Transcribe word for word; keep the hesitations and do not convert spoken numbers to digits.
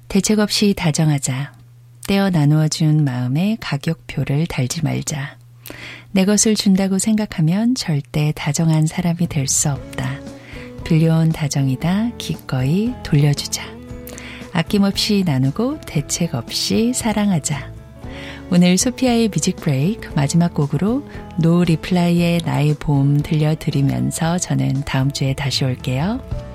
대책 없이 다정하자. 떼어 나누어준 마음에 가격표를 달지 말자. 내 것을 준다고 생각하면 절대 다정한 사람이 될 수 없다. 빌려온 다정이다. 기꺼이 돌려주자. 아낌없이 나누고 대책 없이 사랑하자. 오늘 소피아의 뮤직 브레이크 마지막 곡으로 노 리플라이의 나의 봄 들려드리면서 저는 다음 주에 다시 올게요.